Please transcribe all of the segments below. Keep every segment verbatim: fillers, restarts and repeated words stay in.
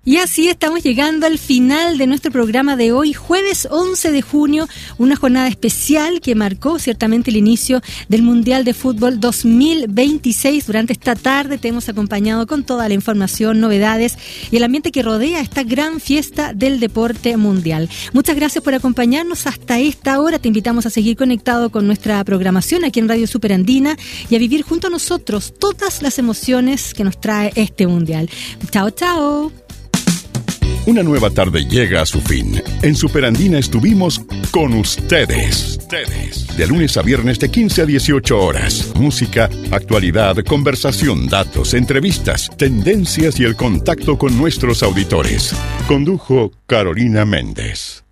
Y así estamos llegando al final de nuestro programa de hoy, jueves once de junio, una jornada especial que marcó ciertamente el inicio del Mundial de Fútbol dos mil veintiséis. Durante esta tarde te hemos acompañado con toda la información, novedades y el ambiente que rodea esta gran fiesta del deporte mundial. Muchas gracias por acompañarnos hasta esta hora. Te invitamos a seguir conectado con nuestra programación aquí en Radio Superandina y a vivir junto a nosotros todas las emociones que nos trae este Mundial. Chao, chao. Una nueva tarde llega a su fin. En Superandina estuvimos con ustedes. Ustedes. De lunes a viernes de quince a dieciocho horas. Música, actualidad, conversación, datos, entrevistas, tendencias y el contacto con nuestros auditores. Condujo Carolina Méndez.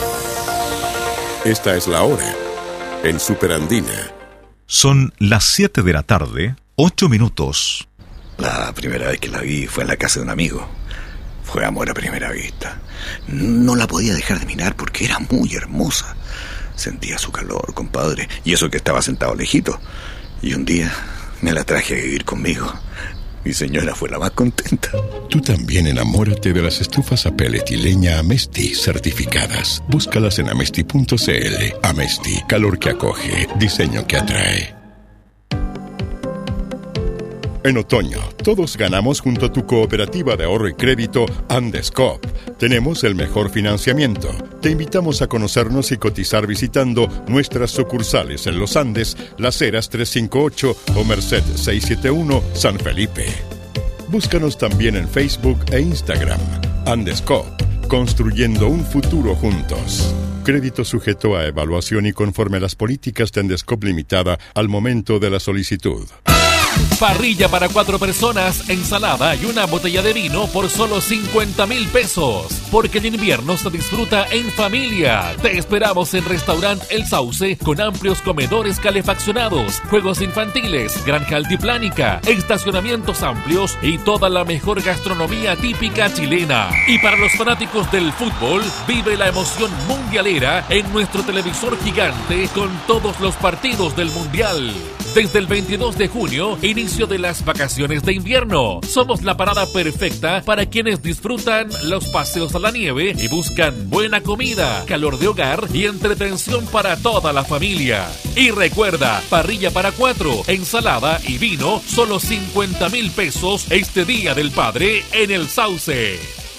Esta es la hora. En Superandina. Son las siete de la tarde, ocho minutos. La primera vez que la vi fue en la casa de un amigo. Fue amor a primera vista. No la podía dejar de mirar porque era muy hermosa. Sentía su calor, compadre, y eso que estaba sentado lejito. Y un día me la traje a vivir conmigo. Mi señora fue la más contenta. Tú también enamórate de las estufas a pellet y leña Amesti certificadas. Búscalas en amesti punto cl. Amesti, calor que acoge, diseño que atrae. En otoño, todos ganamos junto a tu cooperativa de ahorro y crédito Andescop. Tenemos el mejor financiamiento. Te invitamos a conocernos y cotizar visitando nuestras sucursales en Los Andes, Las Heras trescientos cincuenta y ocho o Merced seiscientos setenta y uno, San Felipe. Búscanos también en Facebook e Instagram. Andescop, construyendo un futuro juntos. Crédito sujeto a evaluación y conforme a las políticas de Andescop Limitada al momento de la solicitud. Parrilla para cuatro personas, ensalada y una botella de vino por solo cincuenta mil pesos. Porque el invierno se disfruta en familia. Te esperamos en Restaurant El Sauce con amplios comedores calefaccionados, juegos infantiles, granja altiplánica, estacionamientos amplios y toda la mejor gastronomía típica chilena. Y para los fanáticos del fútbol, vive la emoción mundialera en nuestro televisor gigante con todos los partidos del Mundial. Desde el veintidós de junio, inicio de las vacaciones de invierno. Somos la parada perfecta para quienes disfrutan los paseos a la nieve y buscan buena comida, calor de hogar y entretención para toda la familia. Y recuerda, parrilla para cuatro, ensalada y vino, solo cincuenta mil pesos este Día del Padre en El Sauce.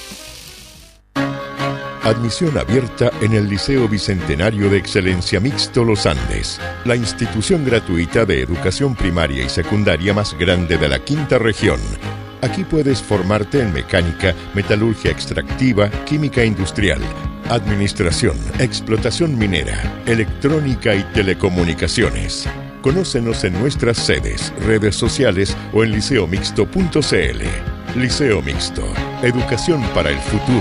Admisión abierta en el Liceo Bicentenario de Excelencia Mixto Los Andes, la institución gratuita de educación primaria y secundaria más grande de la quinta región. Aquí puedes formarte en mecánica, metalurgia extractiva, química industrial, administración, explotación minera, electrónica y telecomunicaciones. Conócenos en nuestras sedes, redes sociales o en liceo mixto punto cl. Liceo Mixto, educación para el futuro.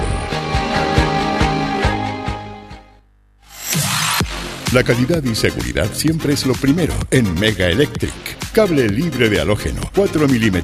La calidad y seguridad siempre es lo primero en Mega Electric. Cable libre de halógeno, cuatro milímetros.